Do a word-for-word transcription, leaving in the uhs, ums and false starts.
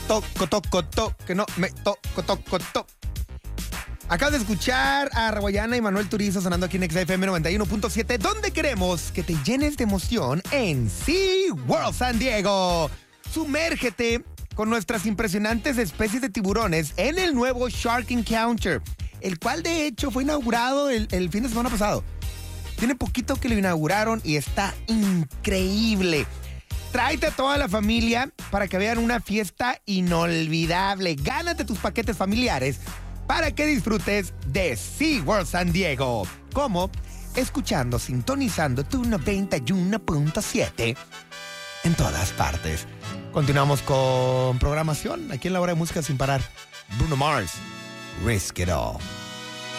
toco, toco, toco, que no me toco, toco, toco. Acabas de escuchar a Raguayana y Manuel Turizo sonando aquí en X F M noventa y uno punto siete, donde queremos que te llenes de emoción en SeaWorld San Diego. Sumérgete con nuestras impresionantes especies de tiburones en el nuevo Shark Encounter, el cual de hecho fue inaugurado el, el fin de semana pasado. Tiene poquito que lo inauguraron y está increíble. Tráete a toda la familia para que vean una fiesta inolvidable. Gánate tus paquetes familiares para que disfrutes de SeaWorld San Diego. ¿Cómo? Escuchando, sintonizando tu noventa y uno punto siete en todas partes. Continuamos con programación aquí en la hora de música sin parar. Bruno Mars, Risk It All.